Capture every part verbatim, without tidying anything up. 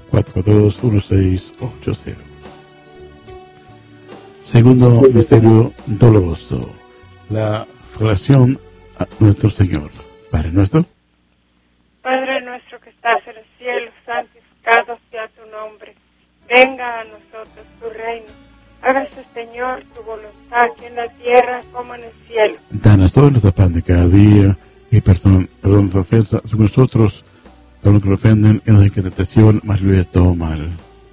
cuatro cuatro dos, uno seis ocho cero. Segundo misterio doloroso, la relación a nuestro Señor. Padre nuestro. Padre nuestro que estás en el cielo, santificado sea tu nombre. Venga a nosotros tu reino. Hágase, Señor, tu voluntad aquí en la tierra como en el cielo. Danos todo nuestro pan de cada día y perdón, perdón nuestras ofensas sobre nosotros, todo lo que nos ofenden en la tentación, mas libre de todo mal.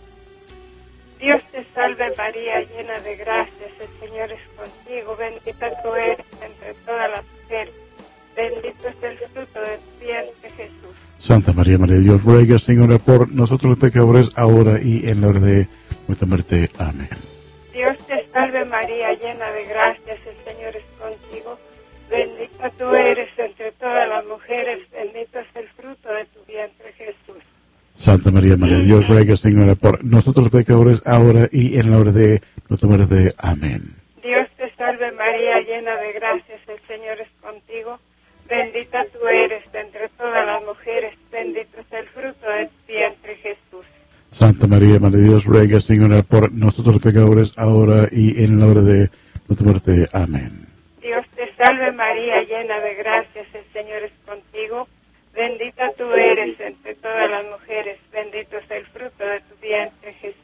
Dios te salve María, llena de gracias, el Señor es contigo, bendita tú eres entre todas las mujeres, bendito es el fruto de tu vientre Jesús. Santa María, Madre de Dios, ruega, Señora, por nosotros los pecadores, ahora y en la hora de nuestra muerte. Amén. Dios te salve María, llena de gracias, el Señor es contigo, bendita tú eres entre todas las mujeres, bendito es el fruto de tu vientre Jesús. Santa María, Madre de Dios, ruega, Señora, por nosotros los pecadores, ahora y en la hora de nuestra muerte. Amén. Dios te salve María, llena de gracias, el Señor es contigo, bendita tú eres entre todas las mujeres, bendito es el fruto de tu vientre Jesús. Santa María, Madre de Dios, ruega, Señora, por nosotros los pecadores, ahora y en la hora de nuestra muerte. Amén. Dios te salve María, llena de gracias, el Señor es contigo, bendita tú eres entre todas las mujeres, bendito es el fruto de tu vientre Jesús.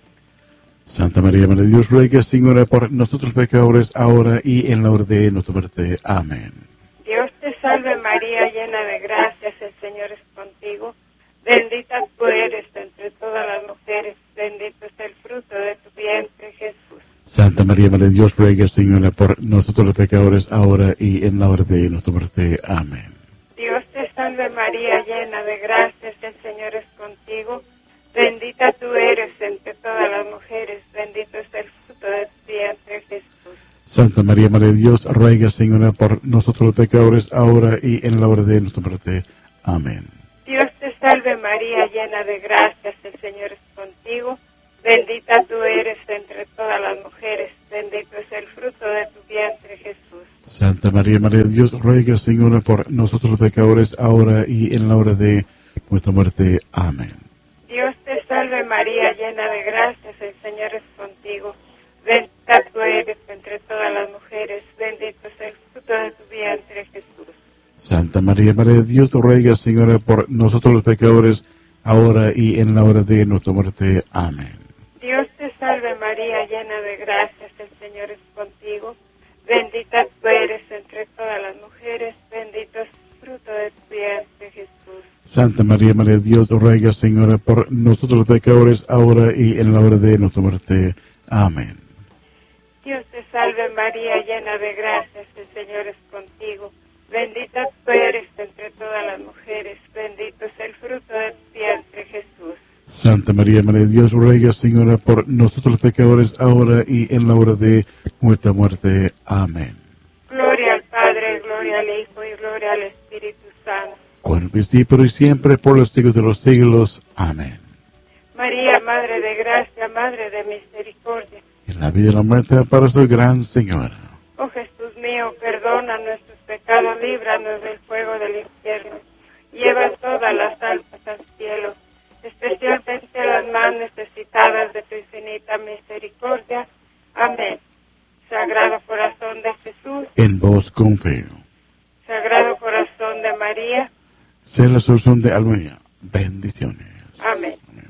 Santa María, Madre de Dios, ruega, Señora, por nosotros pecadores, ahora y en la hora de nuestra muerte. Amén. Dios te salve María, llena de gracias, el Señor es contigo, bendita tú eres entre todas las mujeres, bendito es el fruto de tu vientre Jesús. Santa María, Madre de Dios, ruega, Señora, por nosotros los pecadores, ahora y en la hora de nuestra muerte. Amén. Dios te salve María, llena de gracias, el Señor es contigo, bendita tú eres entre todas las mujeres, bendito es el fruto de tu vientre Jesús. Santa María, Madre de Dios, ruega, Señora, por nosotros los pecadores, ahora y en la hora de nuestra muerte. Amén. Dios te salve María, llena de gracias, el Señor es contigo, bendita tú eres entre todas las mujeres, bendito es el fruto de tu vientre Jesús. Santa María, Madre de Dios, ruega, Señora, por nosotros los pecadores, ahora y en la hora de nuestra muerte. Amén. Dios te salve María, llena de gracias, el Señor es contigo, bendita tú eres entre todas las mujeres, bendito es el fruto de tu vientre Jesús. Santa María, Madre de Dios, ruega, Señora, por nosotros los pecadores, ahora y en la hora de nuestra muerte. Amén. Dios te salve María, llena de gracias, el Señor es contigo, bendita tú eres entre todas las mujeres, bendito es el fruto de tu vientre Jesús. Santa María, Madre de Dios, ruega, Señora, por nosotros los pecadores, ahora y en la hora de nuestra muerte. Amén. Dios te salve María, llena de gracias, el Señor es contigo, bendita tú eres entre todas las mujeres, bendito es el fruto de tu vientre Jesús. Santa María, Madre de Dios, ruega, Señora, por nosotros los pecadores, ahora y en la hora de nuestra muerte. Amén. Gloria al Padre, gloria al Hijo y gloria al Espíritu Santo. Con el principio y siempre, por los siglos de los siglos. Amén. María, Madre de gracia, Madre de misericordia. En la vida y la muerte, para su gran Señora. Oh Jesús mío, perdona nuestros pecados, líbranos del fuego del infierno. Lleva todas las almas al cielo, especialmente las más necesitadas de tu infinita misericordia. Amén. Sagrado corazón de Jesús, En vos confío. Sagrado corazón de María. Sea la solución de alma mía. Bendiciones. Amén. Amén.